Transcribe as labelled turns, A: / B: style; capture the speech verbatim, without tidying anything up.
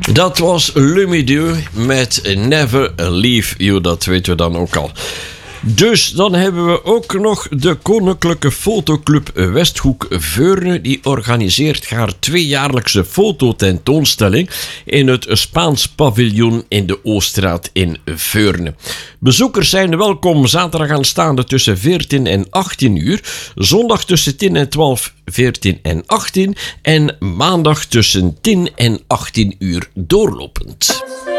A: Dat was Le Milieu met Never Leave You, dat weten we dan ook al. Dus dan hebben we ook nog de Koninklijke Fotoclub Westhoek Veurne. Die organiseert haar tweejaarlijkse fototentoonstelling in het Spaans paviljoen in de Ooststraat in Veurne. Bezoekers zijn welkom zaterdag aanstaande tussen veertien en achttien uur, zondag tussen tien en twaalf, veertien en achttien en maandag tussen tien en achttien uur doorlopend.